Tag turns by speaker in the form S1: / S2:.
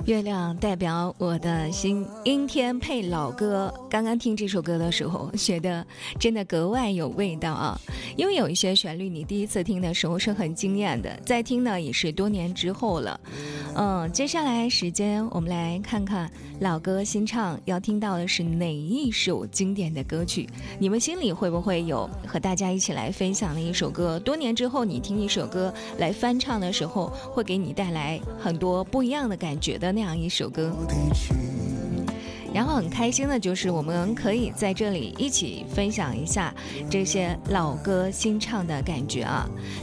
S1: 月亮代表我的心，阴天配老歌。刚刚听这首歌的时候，觉得真的格外有味道啊！因为有一些旋律，你第一次听的时候是很惊艳的，再听呢也是多年之后了。接下来时间我们来看看老歌新唱要听到的是哪一首经典的歌曲？你们心里会不会有和大家一起来分享的一首歌？多年之后你听一首歌来翻唱的时候，会给你带来很多不一样的感觉的那样一首歌。然后很开心的就是我们可以在这里一起分享一下这些老歌新唱的感觉啊。